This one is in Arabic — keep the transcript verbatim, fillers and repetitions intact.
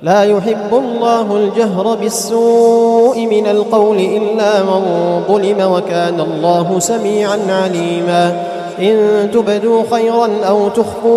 لا يحب الله الجهر بالسوء من القول إلا من ظلم وكان الله سميعا عليما إن تبدوا خيرا أو تخفوا